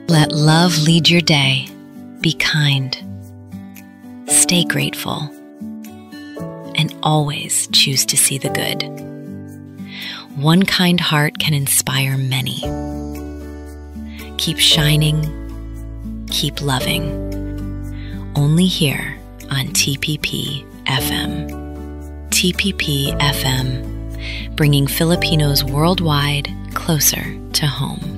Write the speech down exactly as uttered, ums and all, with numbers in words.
Let love lead your day. Be kind. Stay grateful. And always choose to see the good. One kind heart can inspire many. Keep shining. Keep loving. Only here on T P P F M. T P P F M, bringing Filipinos worldwide closer to home.